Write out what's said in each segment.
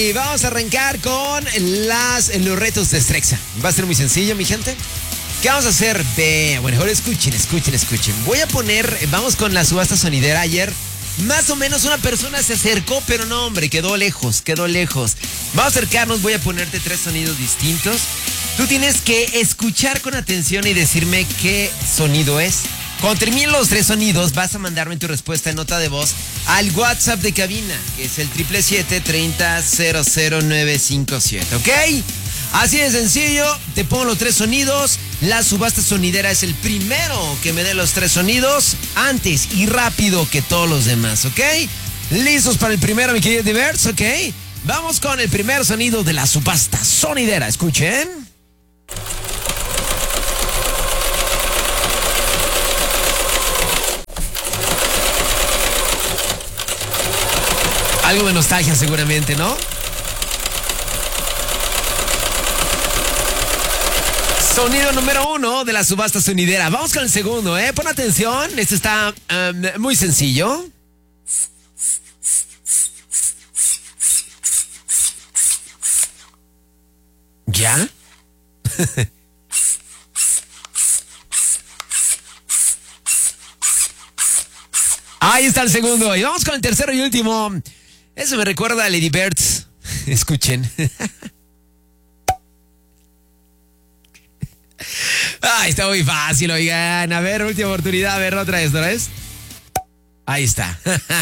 vamos a arrancar con los retos de Strexa. Va a ser muy sencillo, mi gente. ¿Qué vamos a hacer? Bueno, ahora escuchen. Voy a poner, vamos con la subasta sonidera. Ayer, más o menos una persona se acercó, pero no, hombre, quedó lejos. Vamos a acercarnos, voy a ponerte 3 sonidos distintos. Tú tienes que escuchar con atención y decirme qué sonido es. Cuando terminen los 3 sonidos, vas a mandarme tu respuesta en nota de voz al WhatsApp de cabina, que es el 777-30-00957, ¿ok? Así de sencillo, te pongo los 3 sonidos. La subasta sonidera es el primero que me dé los 3 sonidos antes y rápido que todos los demás, ¿ok? ¿Listos para el primero, mi querido Divers? ¿Ok? Vamos con el primer sonido de la subasta sonidera. Escuchen. Algo de nostalgia seguramente, ¿no? Sonido número 1 de la subasta sonidera. Vamos con el segundo, ¿eh? Pon atención, este está muy sencillo. ¿Ya? Ahí está el segundo. Y vamos con el tercero y último. Eso me recuerda a Lady Birds. Escuchen. Ay, está muy fácil, oigan. A ver, última oportunidad. A ver, otra vez. Ahí está.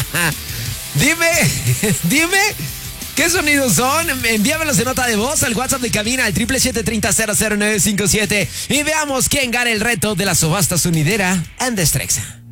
Dime, ¿qué sonidos son? Envíamelos en nota de voz al WhatsApp de cabina al 777-30-00957 y veamos quién gana el reto de la subasta sonidera en Strexa.